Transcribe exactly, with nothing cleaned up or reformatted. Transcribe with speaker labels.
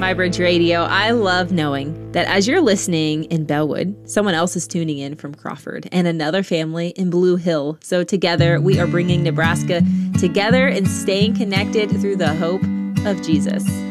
Speaker 1: Highbridge Radio. I love knowing that as you're listening in Bellwood, someone else is tuning in from Crawford and another family in Blue Hill. So together we are bringing Nebraska together and staying connected through the hope of Jesus.